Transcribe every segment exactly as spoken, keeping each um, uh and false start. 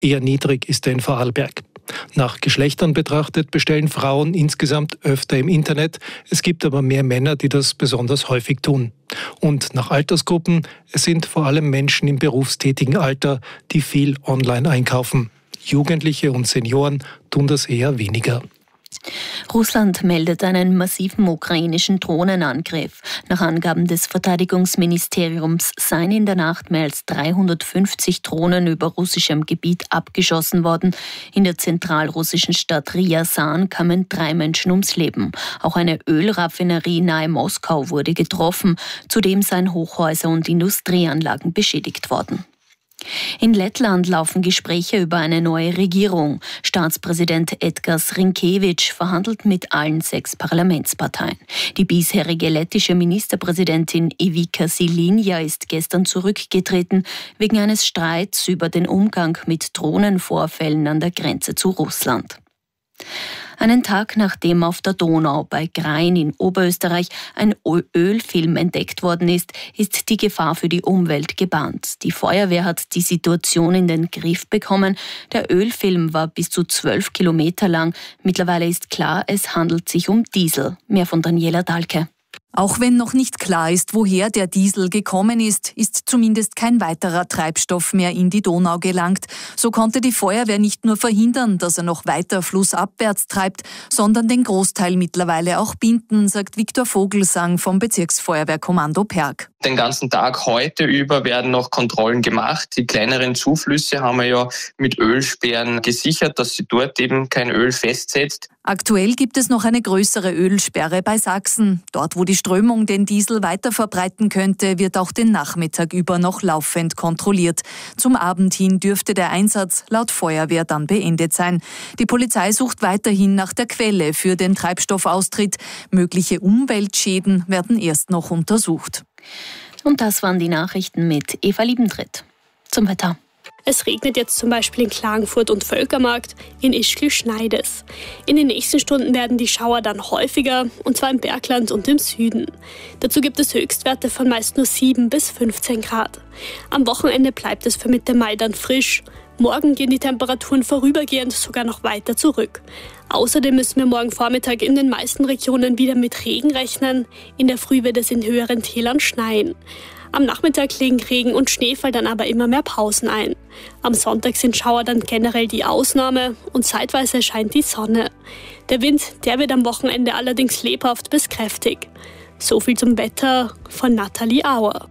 Eher niedrig ist er in Vorarlberg. Nach Geschlechtern betrachtet bestellen Frauen insgesamt öfter im Internet. Es gibt aber mehr Männer, die das besonders häufig tun. Und nach Altersgruppen, es sind vor allem Menschen im berufstätigen Alter, die viel online einkaufen. Jugendliche und Senioren tun das eher weniger. Russland meldet einen massiven ukrainischen Drohnenangriff. Nach Angaben des Verteidigungsministeriums seien in der Nacht mehr als dreihundertfünfzig Drohnen über russischem Gebiet abgeschossen worden. In der zentralrussischen Stadt Ryazan kamen drei Menschen ums Leben. Auch eine Ölraffinerie nahe Moskau wurde getroffen. Zudem seien Hochhäuser und Industrieanlagen beschädigt worden. In Lettland laufen Gespräche über eine neue Regierung. Staatspräsident Edgars Rinkēvičs verhandelt mit allen sechs Parlamentsparteien. Die bisherige lettische Ministerpräsidentin Ivica Silinja ist gestern zurückgetreten wegen eines Streits über den Umgang mit Drohnenvorfällen an der Grenze zu Russland. Einen Tag nachdem auf der Donau bei Grain in Oberösterreich ein Ölfilm entdeckt worden ist, ist die Gefahr für die Umwelt gebahnt. Die Feuerwehr hat die Situation in den Griff bekommen. Der Ölfilm war bis zu zwölf Kilometer lang. Mittlerweile ist klar, es handelt sich um Diesel. Mehr von Daniela Dahlke. Auch wenn noch nicht klar ist, woher der Diesel gekommen ist, ist zumindest kein weiterer Treibstoff mehr in die Donau gelangt. So konnte die Feuerwehr nicht nur verhindern, dass er noch weiter flussabwärts treibt, sondern den Großteil mittlerweile auch binden, sagt Viktor Vogelsang vom Bezirksfeuerwehrkommando Perg. Den ganzen Tag heute über werden noch Kontrollen gemacht. Die kleineren Zuflüsse haben wir ja mit Ölsperren gesichert, dass sie dort eben kein Öl festsetzt. Aktuell gibt es noch eine größere Ölsperre bei Sachsen. Dort, wo die Strömung den Diesel weiter verbreiten könnte, wird auch den Nachmittag über noch laufend kontrolliert. Zum Abend hin dürfte der Einsatz laut Feuerwehr dann beendet sein. Die Polizei sucht weiterhin nach der Quelle für den Treibstoffaustritt. Mögliche Umweltschäden werden erst noch untersucht. Und das waren die Nachrichten mit Eva Liebentritt. Zum Wetter. Es regnet jetzt zum Beispiel in Klagenfurt und Völkermarkt, in Ischgl schneit es. In den nächsten Stunden werden die Schauer dann häufiger, und zwar im Bergland und im Süden. Dazu gibt es Höchstwerte von meist nur sieben bis fünfzehn Grad. Am Wochenende bleibt es für Mitte Mai dann frisch. Morgen gehen die Temperaturen vorübergehend sogar noch weiter zurück. Außerdem müssen wir morgen Vormittag in den meisten Regionen wieder mit Regen rechnen. In der Früh wird es in höheren Tälern schneien. Am Nachmittag legen Regen und Schneefall dann aber immer mehr Pausen ein. Am Sonntag sind Schauer dann generell die Ausnahme und zeitweise scheint die Sonne. Der Wind, der wird am Wochenende allerdings lebhaft bis kräftig. So viel zum Wetter von Nathalie Auer.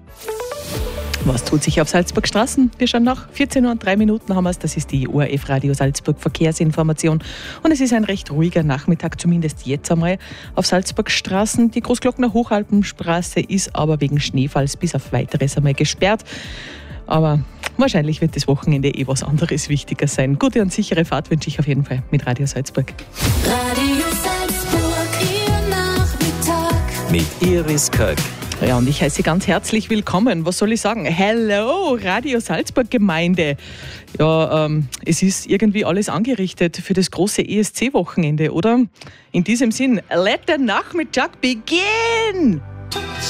Was tut sich auf Salzburg Straßen? Wir schauen nach. vierzehn Uhr und drei Minuten haben wir es. Das ist die O R F Radio Salzburg Verkehrsinformation. Und es ist ein recht ruhiger Nachmittag, zumindest jetzt einmal auf Salzburg Straßen. Die Großglockner Hochalpenstraße ist aber wegen Schneefalls bis auf Weiteres einmal gesperrt. Aber wahrscheinlich wird das Wochenende eh was anderes wichtiger sein. Gute und sichere Fahrt wünsche ich auf jeden Fall mit Radio Salzburg. Radio Salzburg, Ihr Nachmittag. Mit Iris Köck. Ja, und ich heiße Sie ganz herzlich willkommen. Was soll ich sagen? Hello, Radio Salzburg Gemeinde. Ja, ähm, es ist irgendwie alles angerichtet für das große E S C-Wochenende, oder? In diesem Sinn, let the Nachmittag begin!